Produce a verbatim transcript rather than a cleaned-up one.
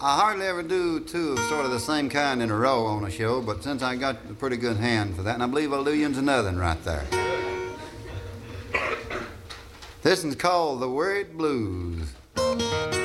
I hardly ever do two of sort of the same kind in a row on a show, but since I got a pretty good hand for that, and I believe I'll do you another one right there. This one's called The Worried Blues.